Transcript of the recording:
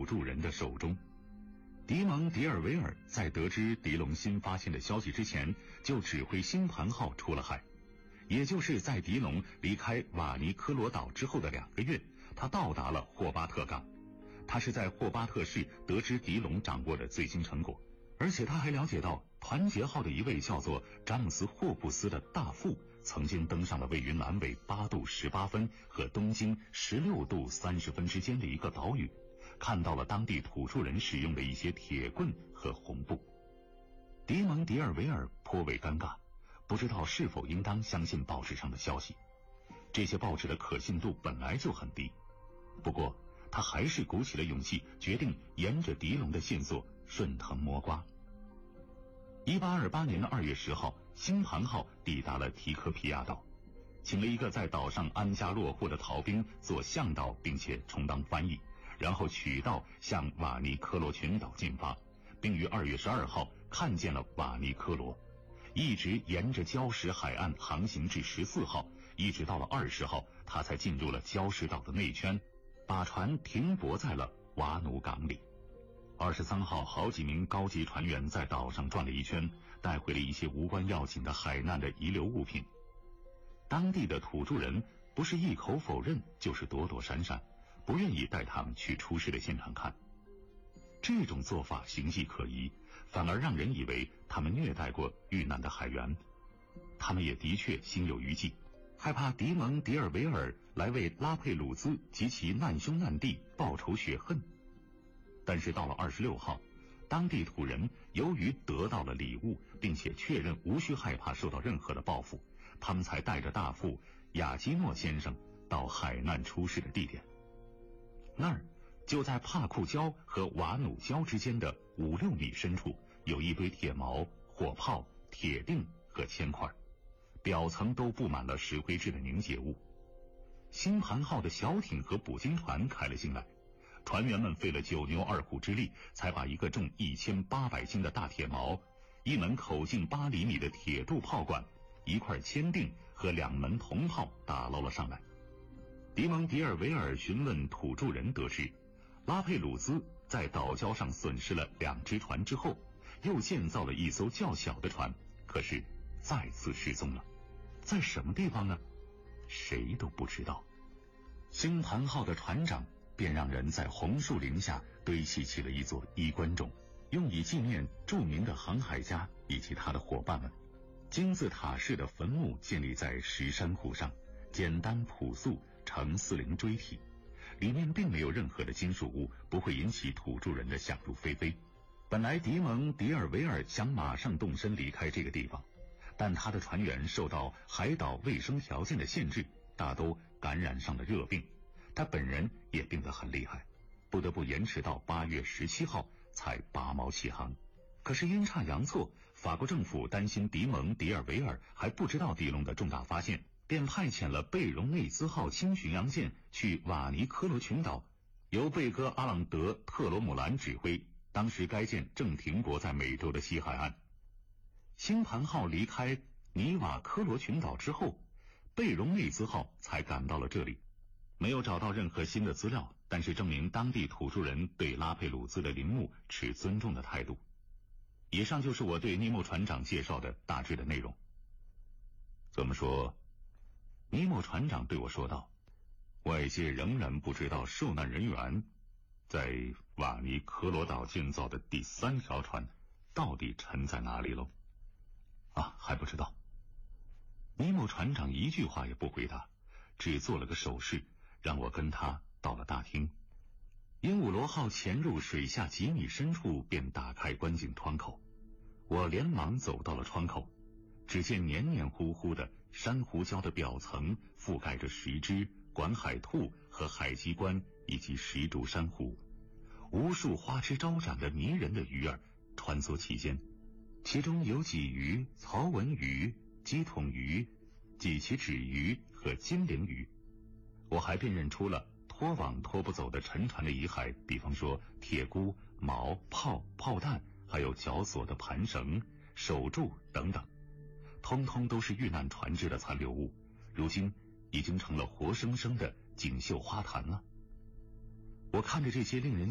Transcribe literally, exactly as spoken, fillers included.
土著人的手中。迪蒙·迪尔维尔在得知狄龙新发现的消息之前，就指挥星盘号出了海，也就是在狄龙离开瓦尼科罗岛之后的两个月，他到达了霍巴特港。他是在霍巴特市得知狄龙掌握的最新成果，而且他还了解到团结号的一位叫做詹姆斯·霍布斯的大副曾经登上了位于南纬八度十八分和东经十六度三十分之间的一个岛屿，看到了当地土著人使用的一些铁棍和红布。迪蒙·迪尔维尔颇为尴尬，不知道是否应当相信报纸上的消息。这些报纸的可信度本来就很低，不过他还是鼓起了勇气，决定沿着狄龙的线索顺藤摸瓜。一八二八年的二月十号，星盘号抵达了提科皮亚岛，请了一个在岛上安家落户的逃兵做向导，并且充当翻译，然后取道向瓦尼科罗群岛进发，并于二月十二号看见了瓦尼科罗，一直沿着礁石海岸航行至十四号，一直到了二十号，他才进入了礁石岛的内圈，把船停泊在了瓦努港里。二十三号，好几名高级船员在岛上转了一圈，带回了一些无关要紧的海难的遗留物品。当地的土著人不是一口否认，就是躲躲闪闪，不愿意带他们去出事的现场看。这种做法形迹可疑，反而让人以为他们虐待过遇难的海员。他们也的确心有余悸，害怕迪蒙·迪尔维尔来为拉佩鲁兹及其难兄难弟报仇雪恨。但是到了二十六号，当地土人由于得到了礼物，并且确认无需害怕受到任何的报复，他们才带着大副亚基诺先生到海难出事的地点。那儿就在帕库礁和瓦努礁之间的五六米深处，有一堆铁锚、火炮、铁锭和铅块，表层都布满了石灰质的凝结物。星盘号的小艇和捕鲸船开了进来，船员们费了九牛二虎之力，才把一个重一千八百斤的大铁锚、一门口径八厘米的铁镀炮管、一块铅锭和两门铜炮打捞了上来。迪蒙·迪尔维尔询问土著人得知，拉佩鲁兹在岛礁上损失了两只船之后，又建造了一艘较小的船，可是再次失踪了。在什么地方呢？谁都不知道。星盘号的船长便让人在红树林下堆砌起了一座衣冠冢，用以纪念著名的航海家以及他的伙伴们。金字塔式的坟墓建立在石珊瑚上，简单朴素，呈四棱锥体，里面并没有任何的金属物，不会引起土著人的想入非非。本来迪蒙·迪尔维尔想马上动身离开这个地方，但他的船员受到海岛卫生条件的限制，大都感染上了热病，他本人也病得很厉害，不得不延迟到八月十七号才拔锚起航。可是阴差阳错，法国政府担心迪蒙·迪尔维尔还不知道狄龙的重大发现，便派遣了贝容内兹号轻巡洋舰去瓦尼科罗群岛，由贝戈阿朗德·特罗姆兰指挥。当时该舰正停泊在美洲的西海岸。星盘号离开尼瓦科罗群岛之后，贝容内兹号才赶到了这里。没有找到任何新的资料，但是证明当地土著人对拉佩鲁兹的陵墓持尊重的态度。以上就是我对尼莫船长介绍的大致的内容。怎么说？尼莫船长对我说道，外界仍然不知道受难人员在瓦尼科罗岛建造的第三条船到底沉在哪里喽？啊，还不知道。尼莫船长一句话也不回答，只做了个手势，让我跟他到了大厅。鹦鹉螺号潜入水下几米深处，便打开观景窗口。我连忙走到了窗口，只见黏黏糊糊的珊瑚礁的表层覆盖着石枝、管海兔和海鸡冠以及石竹珊瑚，无数花枝招展的迷人的鱼儿穿梭其间，其中有鲫鱼、曹纹鱼、鸡筒鱼、几鳍纸鱼和金铃鱼。我还辨认出了拖网拖不走的沉船的遗骸，比方说铁箍、锚、炮、炮弹，还有绞索的盘绳、手柱等等，通通都是遇难船只的残留物，如今已经成了活生生的锦绣花坛了。我看着这些令人